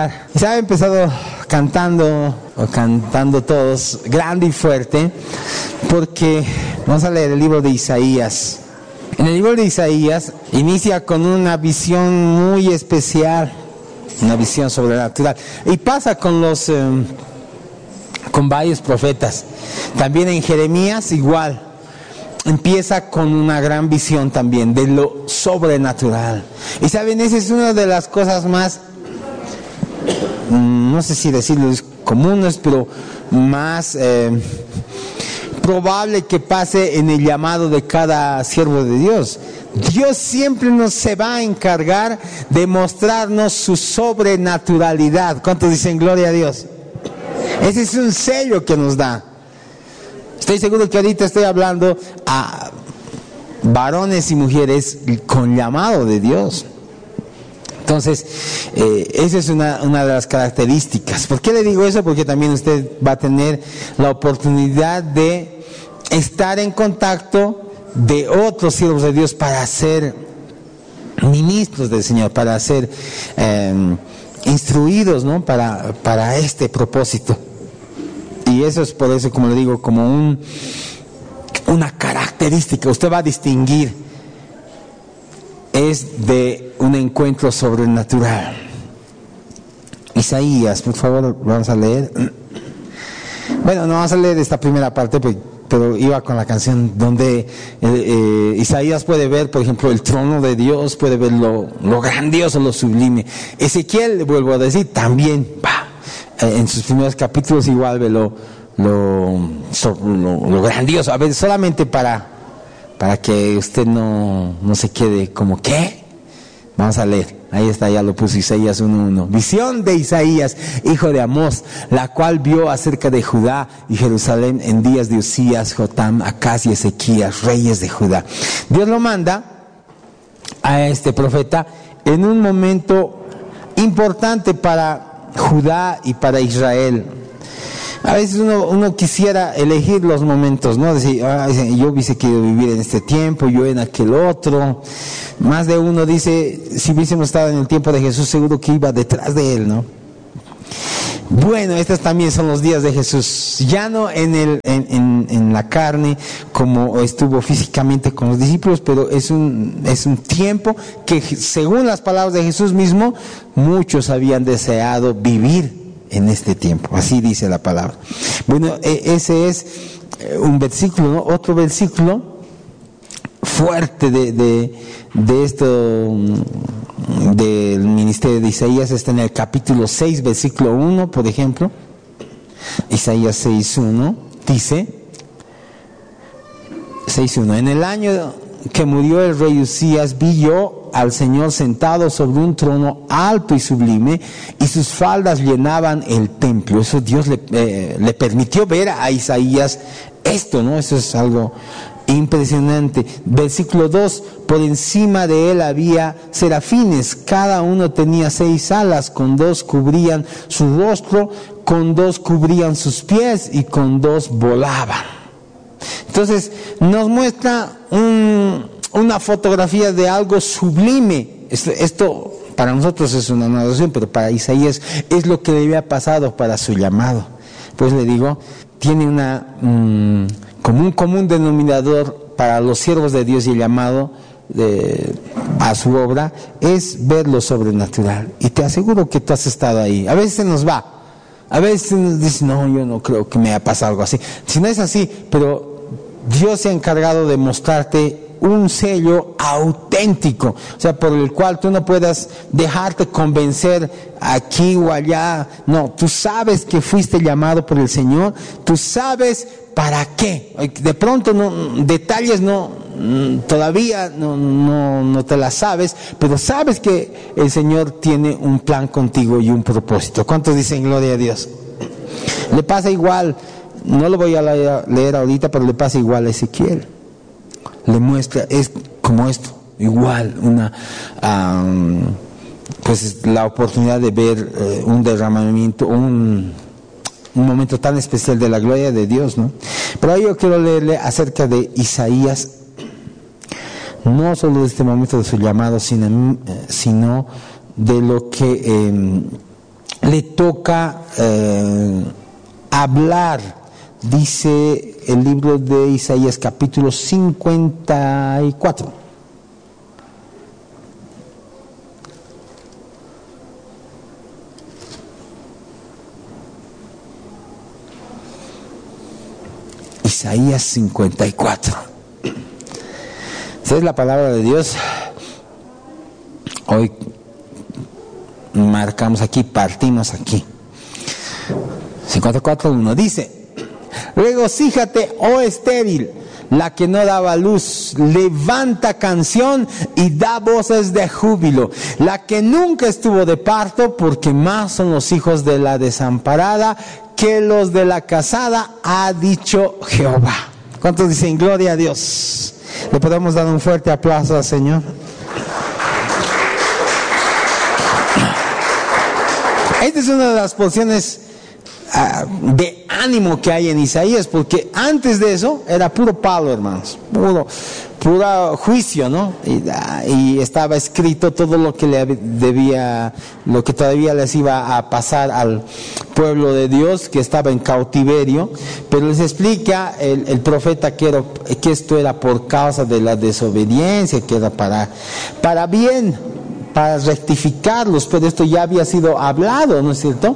cantar. Y se ha empezado cantando todos, grande y fuerte, porque vamos a leer el libro de Isaías. En el libro de Isaías inicia con una visión muy especial, una visión sobrenatural. Y pasa con varios profetas. También en Jeremías igual. Empieza con una gran visión también de lo sobrenatural. Y saben, esa es una de las cosas más, no sé si decirlo comunes, pero más probable que pase en el llamado de cada siervo de Dios. Dios siempre se va a encargar de mostrarnos su sobrenaturalidad. ¿Cuántos dicen gloria a Dios? Ese es un sello que nos da. Estoy seguro que ahorita estoy hablando a varones y mujeres con llamado de Dios. Entonces, esa es una de las características. ¿Por qué le digo eso? Porque también usted va a tener la oportunidad de estar en contacto de otros siervos de Dios para ser ministros del Señor, para ser instruidos, ¿no? Para este propósito. Y eso es por eso, como le digo, como una característica. Usted va a distinguir, es de un encuentro sobrenatural. Isaías, por favor, vamos a leer. Bueno, no vamos a leer esta primera parte, pero iba con la canción donde Isaías puede ver, por ejemplo, el trono de Dios, puede ver lo grandioso, lo sublime. Ezequiel, vuelvo a decir, también en sus primeros capítulos igual ve lo grandioso. A ver, solamente para que usted no se quede como, ¿qué? Vamos a leer. Ahí está, ya lo puse, Isaías 1:1. Visión de Isaías, hijo de Amós, la cual vio acerca de Judá y Jerusalén en días de Usías, Jotam, Acaz y Ezequías, reyes de Judá. Dios lo manda a este profeta en un momento importante para Judá y para Israel. A veces uno quisiera elegir los momentos, ¿no? Decir, yo hubiese querido vivir en este tiempo, yo en aquel otro. Más de uno dice, si hubiésemos estado en el tiempo de Jesús, seguro que iba detrás de él, ¿no? Bueno, estos también son los días de Jesús, ya no en la carne como estuvo físicamente con los discípulos, pero es un tiempo que, según las palabras de Jesús mismo, muchos habían deseado vivir en este tiempo. Así dice la palabra. Bueno, ese es un versículo, ¿no? Otro versículo fuerte de esto del ministerio de Isaías está en el capítulo 6, versículo 1, por ejemplo. Isaías 6:1 dice, 6:1: en el año que murió el rey Usías, vi yo al Señor sentado sobre un trono alto y sublime, y sus faldas llenaban el templo. Eso Dios le permitió ver a Isaías esto, ¿no? Eso es algo impresionante. Versículo 2: por encima de él había serafines, cada uno tenía 6 alas, con 2 cubrían su rostro, con 2 cubrían sus pies y con 2 volaban. Entonces nos muestra una fotografía de algo sublime. Esto para nosotros es una narración, pero para Isaías es lo que le había pasado para su llamado. Pues le digo, tiene como un común denominador para los siervos de Dios y el llamado a su obra es ver lo sobrenatural. Y te aseguro que tú has estado ahí. A veces se nos va, a veces nos dice, no, yo no creo que me haya pasado algo así. Si no es así, pero Dios se ha encargado de mostrarte un sello auténtico, o sea, por el cual tú no puedas dejarte convencer aquí o allá. No, tú sabes que fuiste llamado por el Señor, tú sabes para qué. De pronto detalles todavía no te las sabes, pero sabes que el Señor tiene un plan contigo y un propósito. ¿Cuántos dicen gloria a Dios? Le pasa igual, no lo voy a leer ahorita, pero le pasa igual a Ezequiel. Le muestra, es como esto, igual pues la oportunidad de ver un derramamiento, un momento tan especial de la gloria de Dios, ¿no? Pero ahí yo quiero leerle acerca de Isaías, no solo de este momento de su llamado, sino de lo que le toca hablar, dice el libro de Isaías capítulo 54. Isaías 54. Esa es la palabra de Dios. Hoy marcamos aquí, partimos aquí. 54:1 dice: regocíjate, oh estéril, la que no daba luz, levanta canción y da voces de júbilo, la que nunca estuvo de parto, porque más son los hijos de la desamparada que los de la casada, ha dicho Jehová. ¿Cuántos dicen gloria a Dios? ¿Le podemos dar un fuerte aplauso al Señor? Esta es una de las porciones de ánimo que hay en Isaías, porque antes de eso era puro palo, hermanos, puro juicio, ¿no? Y estaba escrito todo lo que le debía, lo que todavía les iba a pasar al pueblo de Dios que estaba en cautiverio, pero les explica el profeta que esto era por causa de la desobediencia, que era para bien, para rectificarlos, pero esto ya había sido hablado, ¿no es cierto?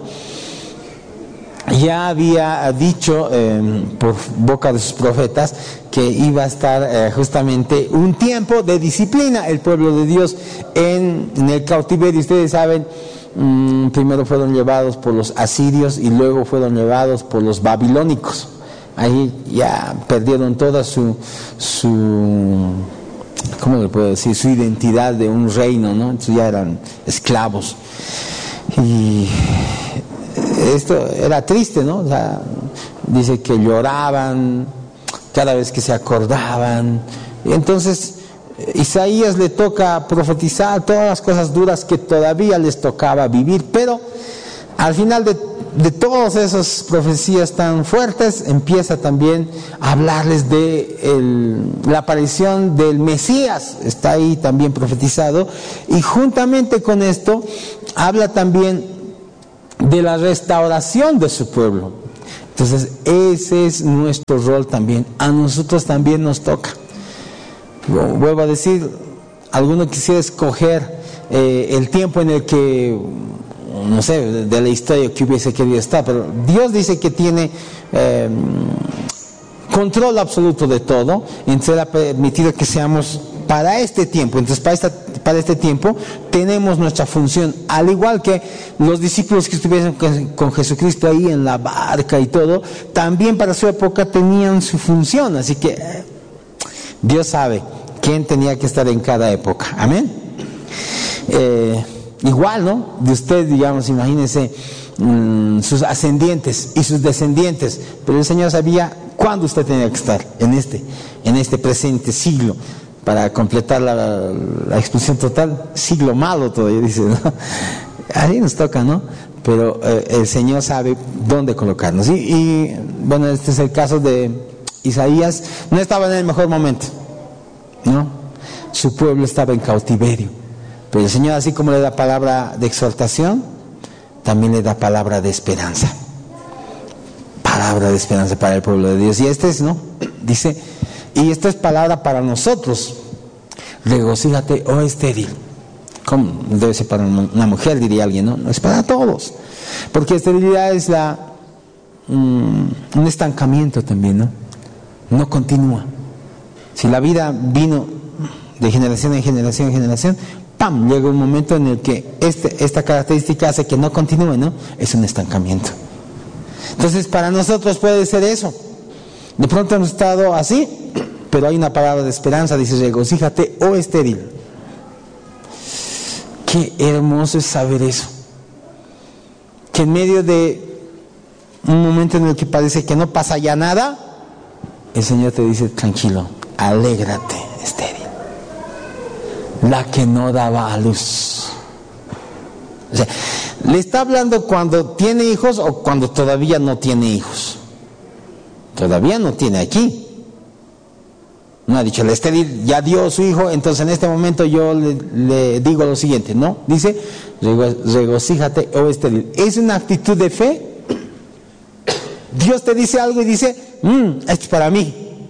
Ya había dicho por boca de sus profetas que iba a estar justamente un tiempo de disciplina el pueblo de Dios en el cautiverio. Ustedes saben, primero fueron llevados por los asirios y luego fueron llevados por los babilónicos. Ahí ya perdieron toda su ¿cómo le puedo decir? Su identidad de un reino, ¿no? Entonces ya eran esclavos. Y esto era triste, ¿no? O sea, dice que lloraban cada vez que se acordaban. Y entonces Isaías le toca profetizar todas las cosas duras que todavía les tocaba vivir, pero al final de todas esas profecías tan fuertes empieza también a hablarles de la aparición del Mesías. Está ahí también profetizado, y juntamente con esto habla también de la restauración de su pueblo. Entonces ese es nuestro rol también. A nosotros también nos toca. Vuelvo a decir, alguno quisiera escoger el tiempo en el que, no sé, de la historia que hubiese querido estar, pero Dios dice que tiene control absoluto de todo, y entonces Él ha permitido que seamos para este tiempo. Entonces para este tiempo tenemos nuestra función, al igual que los discípulos que estuvieron con Jesucristo ahí en la barca y todo, también para su época tenían su función. Así que Dios sabe quién tenía que estar en cada época. Amén. Igual, ¿no? De usted, digamos, imagínense sus ascendientes y sus descendientes, pero el Señor sabía cuándo usted tenía que estar en este presente siglo, para completar la exposición total, siglo malo todavía dice, ¿no? Así nos toca, ¿no? Pero el Señor sabe dónde colocarnos. Y bueno, este es el caso de Isaías. No estaba en el mejor momento, ¿no? Su pueblo estaba en cautiverio, pero el Señor, así como le da palabra de exhortación, también le da palabra de esperanza. Palabra de esperanza para el pueblo de Dios. Y este es, ¿no? Dice, y esta es palabra para nosotros. Regocíjate, oh estéril. ¿Cómo? Debe ser para una mujer, diría alguien, ¿no? No es para todos. Porque esterilidad es un estancamiento también, ¿no? No continúa. Si la vida vino de generación en generación en generación, ¡pam!, llega un momento en el que esta característica hace que no continúe, ¿no? Es un estancamiento. Entonces para nosotros puede ser eso. De pronto hemos estado así, pero hay una palabra de esperanza. Dice, regocíjate, oh estéril. Qué hermoso es saber eso, que en medio de un momento en el que parece que no pasa ya nada, el Señor te dice, tranquilo, alégrate, estéril, la que no daba a luz. O sea, le está hablando cuando tiene hijos o cuando todavía no tiene hijos. Todavía no tiene aquí. No ha dicho el estéril ya dio su hijo, entonces en este momento yo le digo lo siguiente, no, dice regocíjate, oh estéril. Es una actitud de fe. Dios te dice algo y dice, esto es para mí.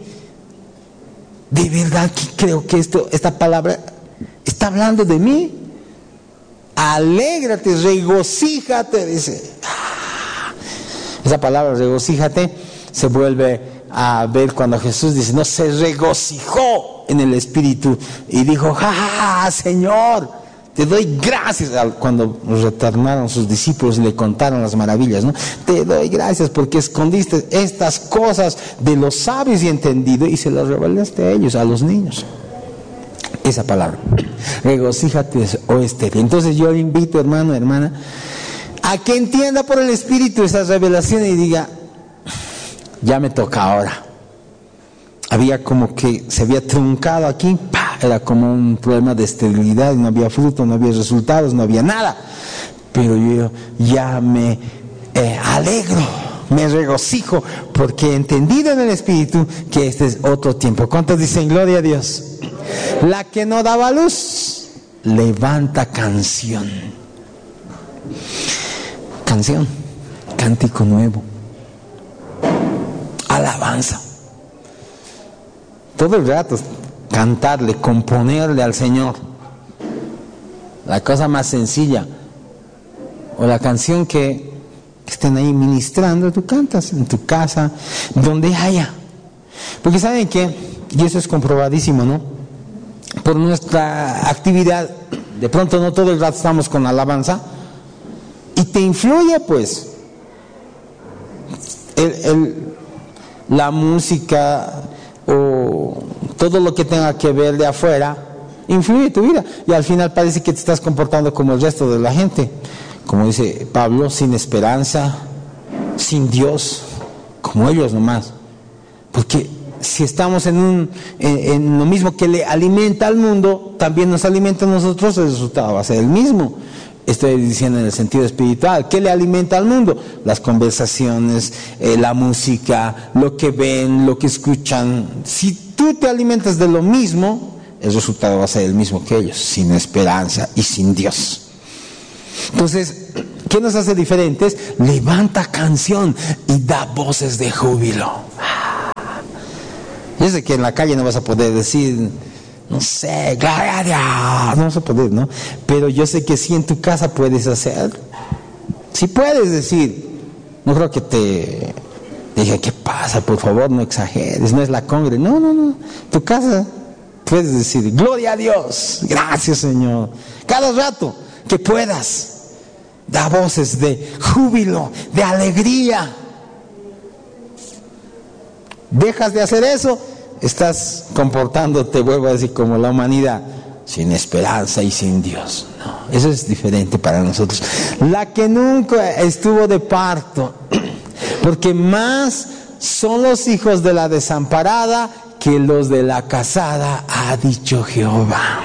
De verdad que creo que esta palabra está hablando de mí. Alégrate, regocíjate, dice. Esa palabra regocíjate se vuelve a ver cuando Jesús dice, no, se regocijó en el Espíritu y dijo, ¡ja, Señor! Te doy gracias. Cuando retornaron sus discípulos y le contaron las maravillas, ¿no? Te doy gracias porque escondiste estas cosas de los sabios y entendidos y se las revelaste a ellos, a los niños. Esa palabra, regocíjate, oh estéril. Entonces yo le invito, hermano, hermana, a que entienda por el Espíritu esa revelación y diga, ya me toca ahora. Había como que se había truncado aquí, era como un problema de esterilidad, no había fruto, no había resultados, no había nada. Pero yo ya me alegro, me regocijo, porque he entendido en el Espíritu que este es otro tiempo. ¿Cuántos dicen gloria a Dios? La que no daba luz, levanta canción. Canción, cántico nuevo, alabanza. Todo el rato cantarle, componerle al Señor. La cosa más sencilla. O la canción que estén ahí ministrando, tú cantas en tu casa, donde haya. Porque ¿saben qué? Y eso es comprobadísimo, ¿no? Por nuestra actividad, de pronto no todo el rato estamos con alabanza. Y te influye, pues, la música o todo lo que tenga que ver de afuera, influye tu vida. Y al final parece que te estás comportando como el resto de la gente. Como dice Pablo, sin esperanza, sin Dios, como ellos nomás. Porque si estamos en lo mismo que le alimenta al mundo, también nos alimenta a nosotros, el resultado va a ser el mismo. Estoy diciendo en el sentido espiritual. ¿Qué le alimenta al mundo? Las conversaciones, la música, lo que ven, lo que escuchan. Si tú te alimentas de lo mismo, el resultado va a ser el mismo que ellos, sin esperanza y sin Dios. Entonces, ¿qué nos hace diferentes? Levanta canción y da voces de júbilo. Yo sé que en la calle no vas a poder decir, no sé, gloria a Dios, no vas a poder, ¿no? Pero yo sé que sí en tu casa puedes hacer. Sí puedes decir. No creo que te diga, ¿qué pasa? Por favor, no exageres, no es la congre. No. Tu casa puedes decir, gloria a Dios, gracias Señor. Cada rato que puedas, da voces de júbilo, de alegría. Dejas de hacer eso, estás comportándote, vuelvo a decir, como la humanidad, sin esperanza y sin Dios. No, eso es diferente para nosotros. La que nunca estuvo de parto, porque más son los hijos de la desamparada que los de la casada, ha dicho Jehová.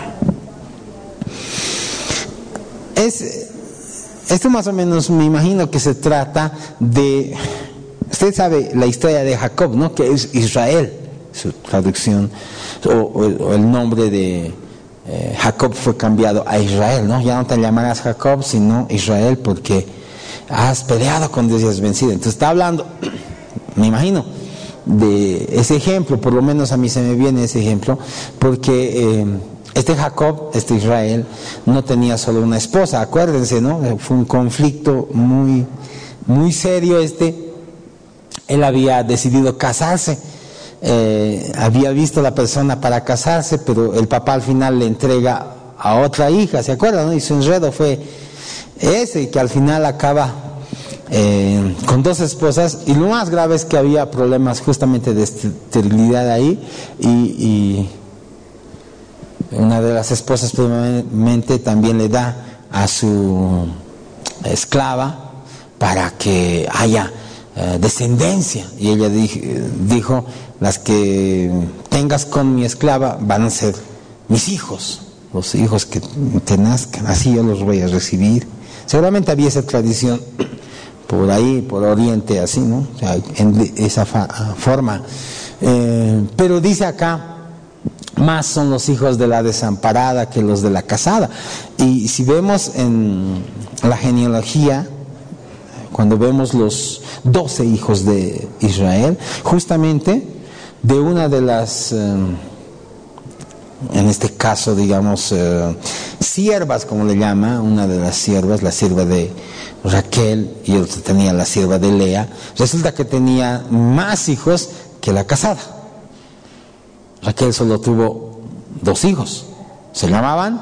Esto más o menos me imagino que se trata de... Usted sabe la historia de Jacob, ¿no? Que es Israel, su traducción, o el nombre de Jacob fue cambiado a Israel, ¿no? Ya no te llamarás Jacob, sino Israel, porque has peleado con Dios y has vencido. Entonces está hablando, me imagino, de ese ejemplo, por lo menos a mí se me viene ese ejemplo, porque este Jacob, este Israel, no tenía solo una esposa, acuérdense, ¿no? Fue un conflicto muy, muy serio Él había decidido casarse, había visto la persona para casarse, pero el papá al final le entrega a otra hija, ¿se acuerdan? ¿No? Y su enredo fue ese, que al final acaba con dos esposas, y lo más grave es que había problemas justamente de esterilidad ahí, y una de las esposas probablemente también le da a su esclava para que haya descendencia, y ella dijo, las que tengas con mi esclava van a ser mis hijos, los hijos que te nazcan, así yo los voy a recibir. Seguramente había esa tradición por ahí, por Oriente, así, ¿no? O sea, en esa forma. Pero dice acá más son los hijos de la desamparada que los de la casada. Y si vemos en la genealogía, cuando vemos los 12 hijos de Israel, justamente de una de las, en este caso, digamos, siervas, como le llama, una de las siervas, la sierva de Raquel, y otro tenía la sierva de Lea, resulta que tenía más hijos que la casada. Raquel solo tuvo 2 hijos, se llamaban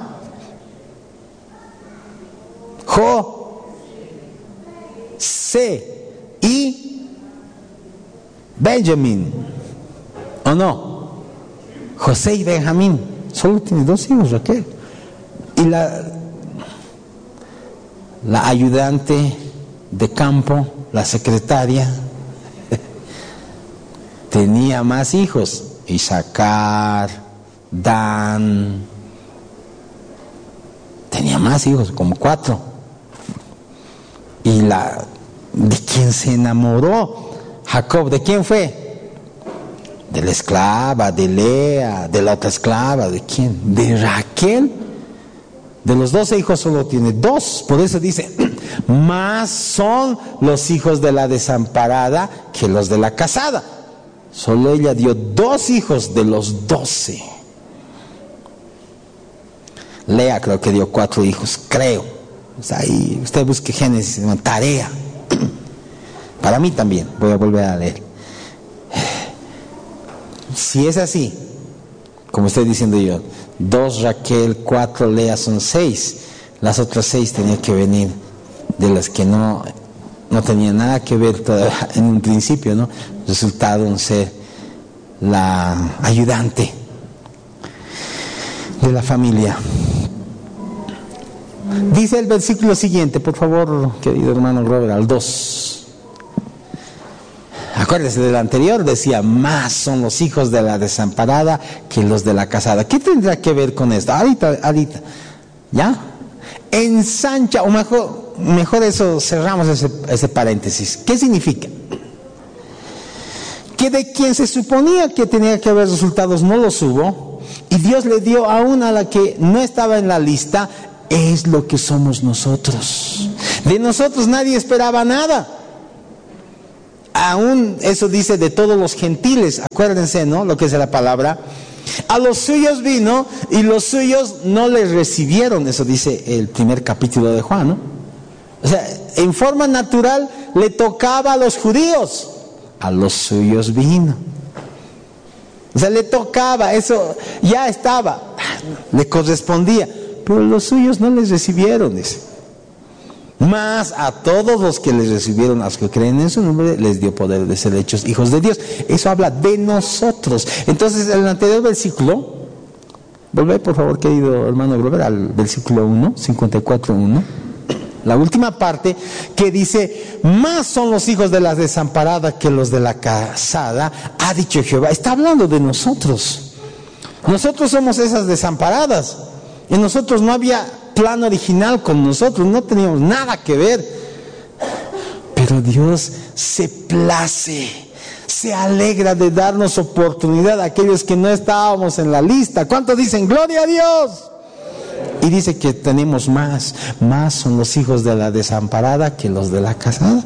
José y Benjamín, ¿o no? José y Benjamín, solo tiene 2 hijos Raquel. Y la ayudante de campo, la secretaria, tenía más hijos: Isaacar, Dan, tenía más hijos, como 4. Y de quien se enamoró Jacob, ¿de quién fue? De la esclava, de Lea, de la otra esclava, ¿de quién? De Raquel. De los 12 hijos solo tiene 2, por eso dice, más son los hijos de la desamparada que los de la casada. Solo ella dio 2 hijos de los 12. Lea creo que dio 4 hijos, creo. O sea, ahí usted busque Génesis, tarea. Para mí también, voy a volver a leer. Si es así, como estoy diciendo yo, 2 Raquel, 4 Lea, son 6. Las otras 6 tenían que venir de las que no tenía nada que ver todavía en un principio, ¿no? Resultaron ser la ayudante de la familia. Dice el versículo siguiente, por favor, querido hermano Robert, al 2. Acuérdese del anterior, decía, más son los hijos de la desamparada que los de la casada. ¿Qué tendrá que ver con esto? Ahorita, ¿ya? Ensancha, o mejor eso, cerramos ese paréntesis. ¿Qué significa? Que de quien se suponía que tenía que haber resultados no los hubo, y Dios le dio aún a la que no estaba en la lista. Es lo que somos nosotros. De nosotros nadie esperaba nada. Aún eso dice de todos los gentiles, acuérdense, ¿no? Lo que es la palabra. A los suyos vino y los suyos no les recibieron. Eso dice el primer capítulo de Juan, ¿no? O sea, en forma natural le tocaba a los judíos. A los suyos vino. O sea, le tocaba, eso ya estaba, le correspondía. Pero los suyos no les recibieron, dice. Mas a todos los que les recibieron, a los que creen en su nombre, les dio poder de ser hechos hijos de Dios. Eso habla de nosotros. Entonces, en el anterior versículo, volvé por favor, querido hermano Grover, al versículo 1, 54:1. La última parte que dice, más son los hijos de la desamparada que los de la casada, ha dicho Jehová. Está hablando de nosotros. Nosotros somos esas desamparadas. En nosotros no había plan original con nosotros, no teníamos nada que ver. Pero Dios se place, se alegra de darnos oportunidad a aquellos que no estábamos en la lista. ¿Cuántos dicen gloria a Dios? Y dice que tenemos más son los hijos de la desamparada que los de la casada.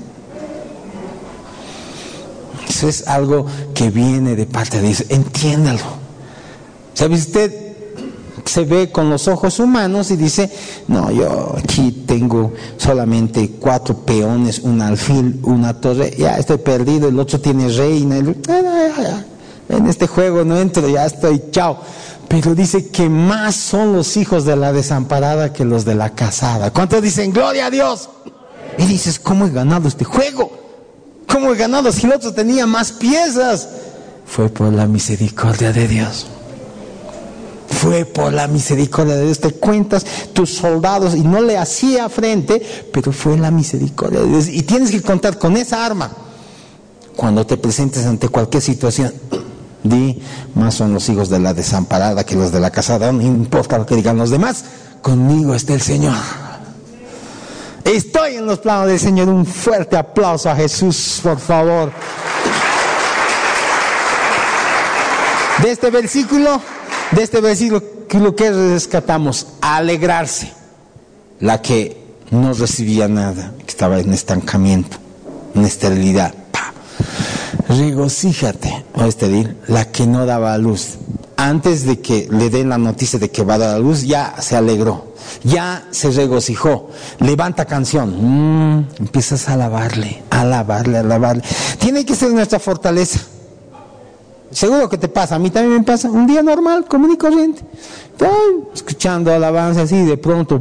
Eso es algo que viene de parte de Dios, entiéndalo. ¿Sabe usted? Se ve con los ojos humanos y dice, no, yo aquí tengo solamente 4 peones, un alfil, una torre, ya estoy perdido, el otro tiene reina, en este juego no entro, ya estoy, chao. Pero dice que más son los hijos de la desamparada que los de la casada. ¿Cuántos dicen gloria a Dios? Y dices, ¿cómo he ganado este juego? ¿Cómo he ganado si el otro tenía más piezas? Fue por la misericordia de Dios. Fue por la misericordia de Dios. Te cuentas tus soldados y no le hacía frente, pero fue la misericordia de Dios. Y tienes que contar con esa arma cuando te presentes ante cualquier situación. Di, más son los hijos de la desamparada que los de la casada. No importa lo que digan los demás, conmigo está el Señor. Estoy en los planos del Señor. Un fuerte aplauso a Jesús, por favor. De este versículo De este versículo que rescatamos, alegrarse, la que no recibía nada, que estaba en estancamiento, en esterilidad. Regocíjate, o estéril, la que no daba a luz. Antes de que le den la noticia de que va a dar a luz, ya se alegró, ya se regocijó. Levanta canción, empiezas a alabarle. Tiene que ser nuestra fortaleza. Seguro que te pasa, a mí también me pasa. Un día normal, común y corriente, estoy escuchando alabanza así, y de pronto,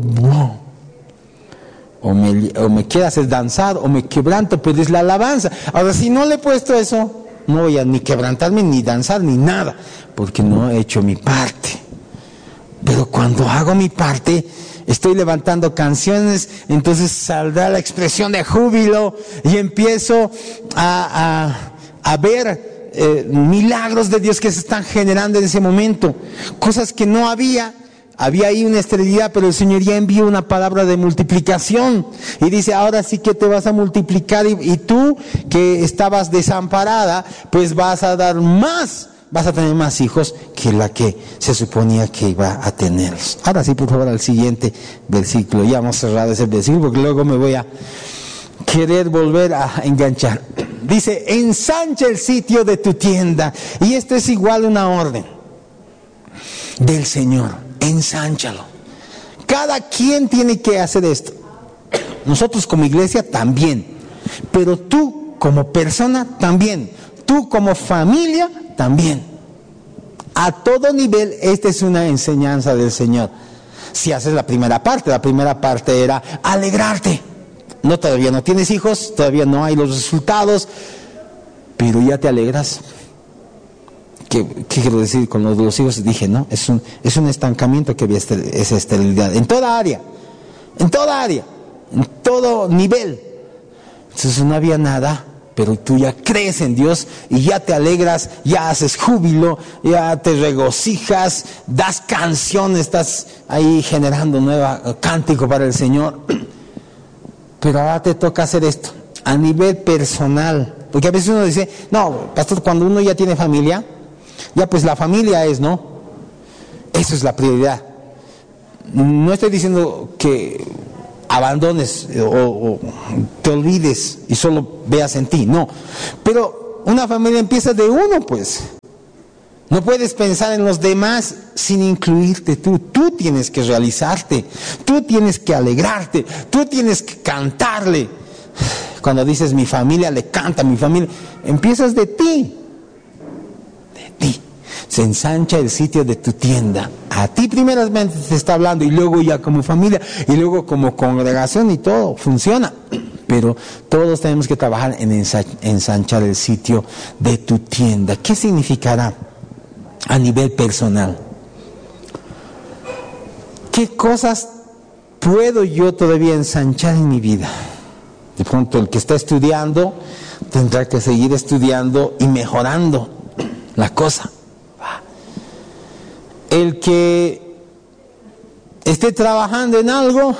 o me quiere hacer danzar, o me quebranto, pero es la alabanza. Ahora, si no le he puesto eso, no voy a ni quebrantarme, ni danzar, ni nada, porque no he hecho mi parte. Pero cuando hago mi parte, estoy levantando canciones, entonces saldrá la expresión de júbilo y empiezo a ver milagros de Dios que se están generando en ese momento, cosas que no había ahí una esterilidad, pero el Señor ya envió una palabra de multiplicación y dice, ahora sí que te vas a multiplicar y tú que estabas desamparada, pues vas a dar más, vas a tener más hijos que la que se suponía que iba a tener. Ahora sí, por favor, al siguiente versículo. Ya hemos cerrado ese versículo porque luego me voy a querer volver a enganchar. Dice, ensancha el sitio de tu tienda. Y esto es igual una orden del Señor. Ensánchalo. Cada quien tiene que hacer esto. Nosotros como iglesia también. Pero tú como persona también. Tú como familia también. A todo nivel, esta es una enseñanza del Señor. Si haces la primera parte era alegrarte. No, todavía no tienes hijos, todavía no hay los resultados, pero ya te alegras. ¿Qué quiero decir con los hijos? Dije, no, es un estancamiento que había esa esterilidad, en toda área, en todo nivel. Entonces no había nada, pero tú ya crees en Dios y ya te alegras, ya haces júbilo, ya te regocijas, das canciones, estás ahí generando nuevo cántico para el Señor. Pero ahora te toca hacer esto, a nivel personal. Porque a veces uno dice, no, pastor, cuando uno ya tiene familia, ya pues la familia es, ¿no? Eso es la prioridad. No estoy diciendo que abandones o te olvides y solo veas en ti, no. Pero una familia empieza de uno, pues. No puedes pensar en los demás sin incluirte tú. Tú tienes que realizarte, tú tienes que alegrarte, tú tienes que cantarle. Cuando dices mi familia le canta, mi familia, empiezas de ti. Se ensancha el sitio de tu tienda. A ti primeramente te está hablando y luego ya como familia y luego como congregación y todo funciona. Pero todos tenemos que trabajar en ensanchar el sitio de tu tienda. ¿Qué significará a nivel personal? ¿Qué cosas puedo yo todavía ensanchar en mi vida? De pronto el que está estudiando tendrá que seguir estudiando y mejorando la cosa. El que esté trabajando en algo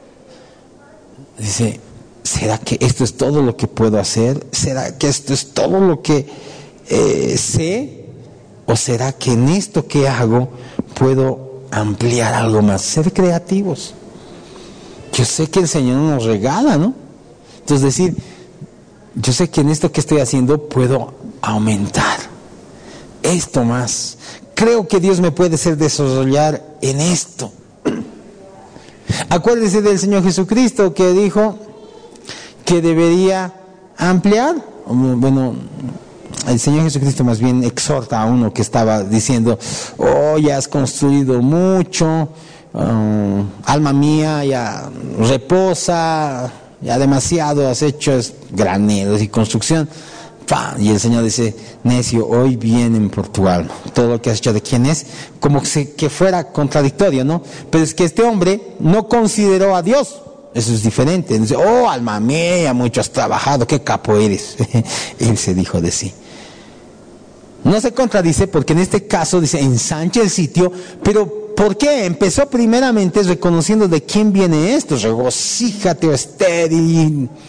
dice, ¿será que esto es todo lo que puedo hacer? ¿Será que esto es todo lo que sé? ¿O será que en esto que hago puedo ampliar algo más? Ser creativos. Yo sé que el Señor nos regala, ¿no? Entonces decir, yo sé que en esto que estoy haciendo puedo aumentar esto más. Creo que Dios me puede hacer desarrollar en esto. Acuérdese del Señor Jesucristo que dijo que debería ampliar. Bueno, el Señor Jesucristo más bien exhorta a uno que estaba diciendo, oh, ya has construido mucho, alma mía, ya reposa, ya demasiado has hecho graneros y construcción. Y el Señor dice, necio, hoy vienen por tu alma. Todo lo que has hecho, ¿de quién es? Como que fuera contradictorio, ¿no? Pero es que este hombre no consideró a Dios. Eso es diferente. Dice, oh, alma mía, mucho has trabajado, qué capo eres. Él se dijo de sí. No se contradice porque en este caso dice, ensancha el sitio, pero ¿por qué? Empezó primeramente reconociendo de quién viene esto. Regocíjate, oh estéril.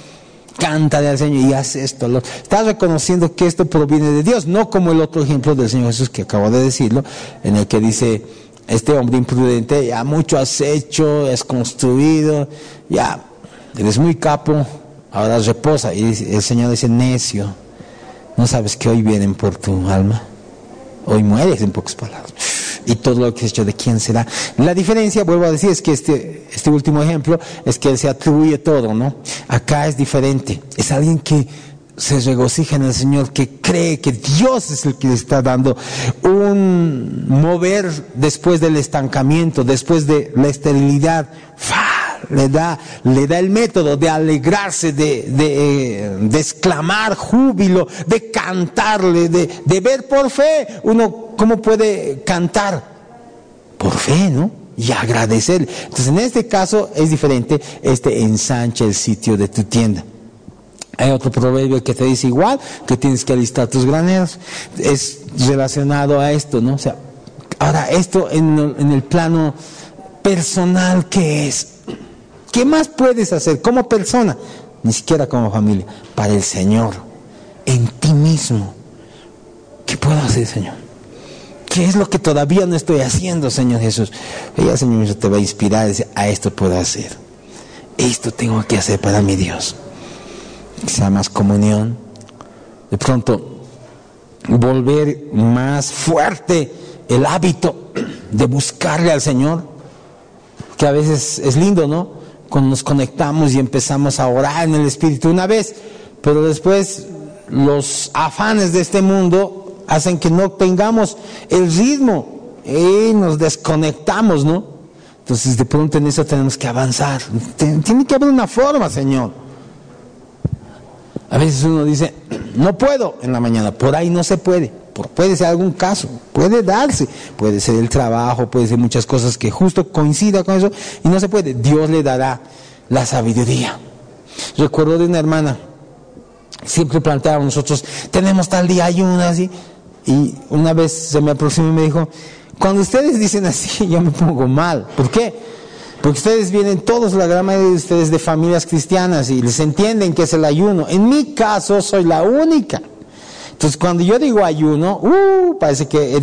cántale al Señor y haz esto. Estás reconociendo que esto proviene de Dios, no como el otro ejemplo del Señor Jesús que acabo de decirlo, en el que dice, este hombre imprudente, ya mucho has hecho, has construido, ya eres muy capo, ahora reposa. Y el Señor dice, necio, ¿no sabes que hoy vienen por tu alma? Hoy mueres, en pocas palabras. Y todo lo que has hecho, ¿de quién será? La diferencia, vuelvo a decir, es que este último ejemplo es que él se atribuye todo, ¿no? Acá es diferente. Es alguien que se regocija en el Señor, que cree que Dios es el que le está dando un mover después del estancamiento, después de la esterilidad. Le da el método de alegrarse, de exclamar júbilo, de cantarle, de ver por fe. Uno, ¿cómo puede cantar? Por fe, ¿no? Y agradecer. Entonces, en este caso es diferente. Ensancha el sitio de tu tienda. Hay otro proverbio que te dice igual, que tienes que alistar tus graneros. Es relacionado a esto, ¿no? O sea, ahora esto en el plano personal, ¿qué es? ¿Qué más puedes hacer como persona? Ni siquiera como familia. Para el Señor. En ti mismo. ¿Qué puedo hacer, Señor? ¿Qué es lo que todavía no estoy haciendo, Señor Jesús? Ella, Señor Jesús, te va a inspirar y decir, a esto puedo hacer. Esto tengo que hacer para mi Dios. Quizá más comunión. De pronto, volver más fuerte el hábito de buscarle al Señor. Que a veces es lindo, ¿no? Cuando nos conectamos y empezamos a orar en el Espíritu una vez, pero después los afanes de este mundo hacen que no tengamos el ritmo y nos desconectamos, ¿no? Entonces de pronto en eso tenemos que avanzar. Tiene que haber una forma, Señor. A veces uno dice, no puedo en la mañana, por ahí no se puede. Puede ser algún caso, puede darse, puede ser el trabajo, puede ser muchas cosas que justo coincida con eso y no se puede. Dios le dará la sabiduría. Recuerdo de una hermana, siempre planteábamos nosotros, tenemos tal día ayuno así, y una vez se me aproximó y me dijo, cuando ustedes dicen así, yo me pongo mal. ¿Por qué? Porque ustedes vienen todos, la gran mayoría de ustedes, de familias cristianas y les entienden que es el ayuno. En mi caso soy la única. Entonces, cuando yo digo ayuno, parece que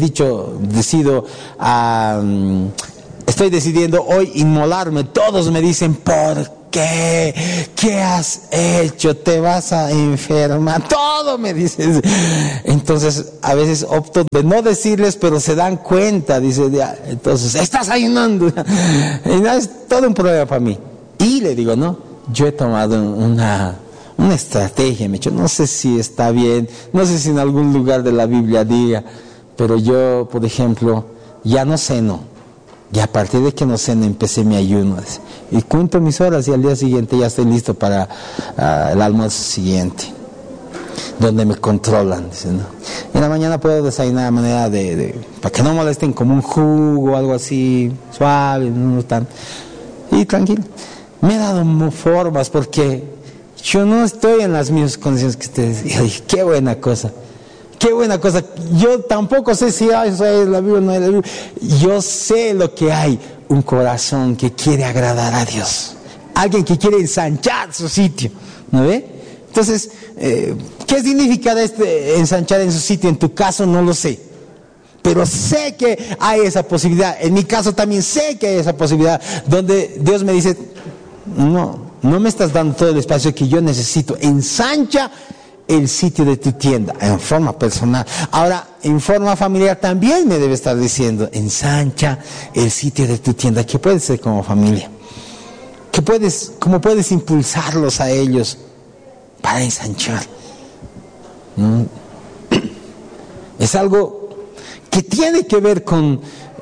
estoy decidiendo hoy inmolarme. Todos me dicen, ¿por qué? ¿Qué has hecho? ¿Te vas a enfermar? Todo me dices. Entonces, a veces opto de no decirles, pero se dan cuenta. Dice, entonces, estás ayunando. Y no, es todo un problema para mí. Y le digo, no, yo he tomado una estrategia, no sé si está bien, no sé si en algún lugar de la Biblia diga, pero yo, por ejemplo, ya no ceno, y a partir de que no ceno empecé mi ayuno, y cuento mis horas y al día siguiente ya estoy listo para el almuerzo siguiente, donde me controlan, dice, ¿no? En la mañana puedo desayunar de manera para que no molesten, como un jugo o algo así, suave, no tan, y tranquilo. Me he dado formas porque yo no estoy en las mismas condiciones que ustedes. Y dije, qué buena cosa. Qué buena cosa. Yo tampoco sé si eso es la Biblia o no es la Biblia. Yo sé lo que hay. Un corazón que quiere agradar a Dios. Alguien que quiere ensanchar su sitio. ¿No ve? Entonces, ¿qué significa ensanchar en su sitio? En tu caso no lo sé. Pero sé que hay esa posibilidad. En mi caso también sé que hay esa posibilidad. Donde Dios me dice, no me estás dando todo el espacio que yo necesito. Ensancha el sitio de tu tienda en forma personal. Ahora, en forma familiar también me debe estar diciendo, ensancha el sitio de tu tienda. ¿Qué puede ser como familia? ¿Cómo puedes impulsarlos a ellos para ensanchar? Es algo que tiene que ver con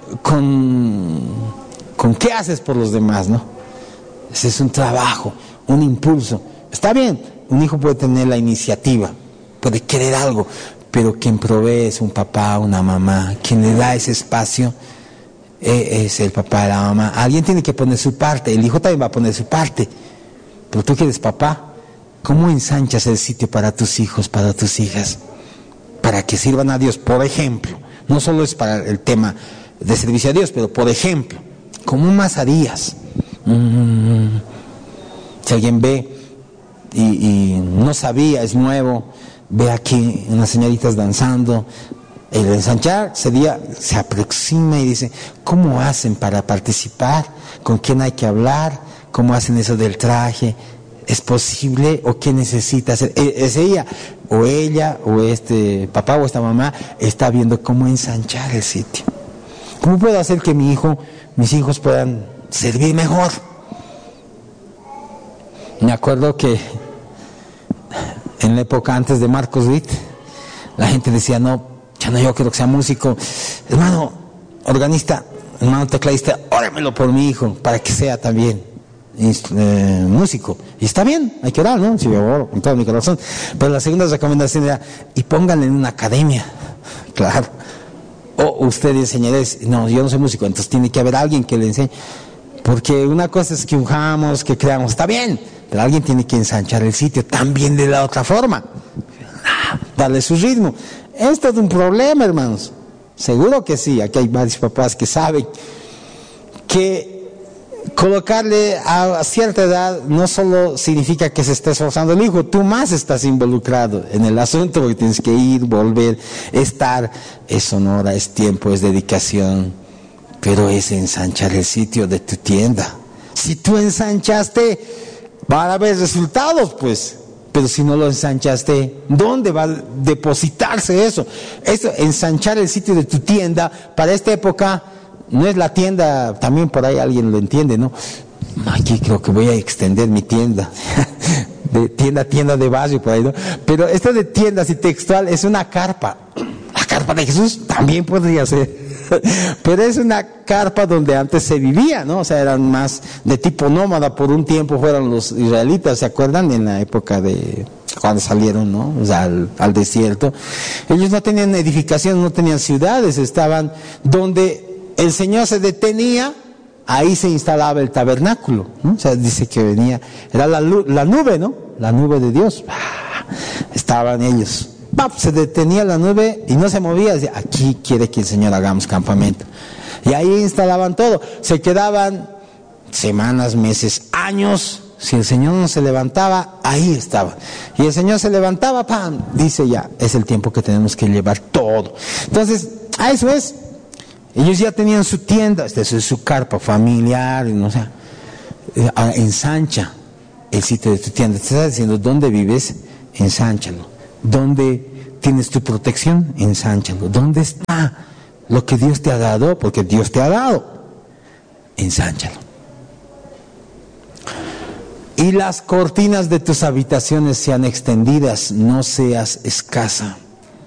qué haces por los demás, ¿no? Ese es un trabajo, un impulso. Está bien, un hijo puede tener la iniciativa, puede querer algo, pero quien provee es un papá, una mamá. Quien le da ese espacio es el papá y la mamá. Alguien tiene que poner su parte, el hijo también va a poner su parte. Pero tú que eres papá, ¿cómo ensanchas el sitio para tus hijos, para tus hijas? Para que sirvan a Dios, por ejemplo. No solo es para el tema de servicio a Dios, pero por ejemplo, ¿cómo más harías? Si alguien ve y no sabía, es nuevo, ve aquí unas señoritas danzando. El ensanchar se aproxima y dice, ¿cómo hacen para participar? ¿Con quién hay que hablar? ¿Cómo hacen eso del traje? ¿Es posible? ¿O qué necesita hacer? Es ella, o este papá o esta mamá está viendo cómo ensanchar el sitio. ¿Cómo puedo hacer que mis hijos puedan servir mejor? Me acuerdo que en la época antes de Marcos Witt, la gente decía, no, yo quiero que sea músico. Hermano organista, hermano tecladista, óramelo por mi hijo, para que sea también músico. Y está bien, hay que orar, ¿no? Sí, yo oro con todo mi corazón. Pero la segunda recomendación era, y pónganle en una academia. Claro. O ustedes señores, no, yo no soy músico, entonces tiene que haber alguien que le enseñe. Porque una cosa es que ujamos, que creamos, está bien, pero alguien tiene que ensanchar el sitio también de la otra forma. Darle su ritmo. Esto es un problema, hermanos. Seguro que sí. Aquí hay varios papás que saben que colocarle a cierta edad no solo significa que se esté esforzando el hijo, tú más estás involucrado en el asunto porque tienes que ir, volver, estar. Es honor, es tiempo, es dedicación, pero es ensanchar el sitio de tu tienda. Si tú ensanchaste, van a haber resultados, pues. Pero si no lo ensanchaste, ¿dónde va a depositarse eso? Eso, ensanchar el sitio de tu tienda, para esta época, no es la tienda, también por ahí alguien lo entiende, ¿no? Aquí creo que voy a extender mi tienda, de tienda de barrio, por ahí, ¿no? Pero esto de tienda así textual es una carpa. La carpa de Jesús también podría ser. Pero es una carpa donde antes se vivía, ¿no? O sea, eran más de tipo nómada. Por un tiempo fueron los israelitas, ¿se acuerdan? En la época de cuando salieron, ¿no? O sea, al desierto. Ellos no tenían edificaciones, no tenían ciudades, estaban donde el Señor se detenía, ahí se instalaba el tabernáculo, ¿no? O sea, dice que venía, era la nube, ¿no? La nube de Dios. Estaban ellos. Se detenía la nube y no se movía. Decía, aquí quiere que el Señor hagamos campamento. Y ahí instalaban todo. Se quedaban semanas, meses, años. Si el Señor no se levantaba, ahí estaba. Y el Señor se levantaba, ¡pam! Dice ya, es el tiempo que tenemos que llevar todo. Entonces, a eso es. Ellos ya tenían su tienda, esta es su carpa familiar, no sé. Ensancha el sitio de tu tienda. Te está diciendo, ¿dónde vives? Ensánchalo. ¿Dónde tienes tu protección? Ensánchalo. ¿Dónde está lo que Dios te ha dado? Porque Dios te ha dado. Ensánchalo. Y las cortinas de tus habitaciones sean extendidas, no seas escasa.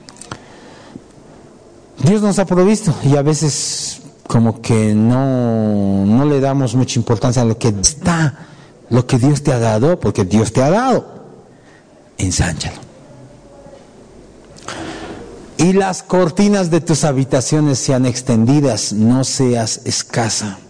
Dios nos ha provisto y a veces como que no le damos mucha importancia a lo que está, lo que Dios te ha dado, porque Dios te ha dado. Ensánchalo. Y las cortinas de tus habitaciones sean extendidas, no seas escasa.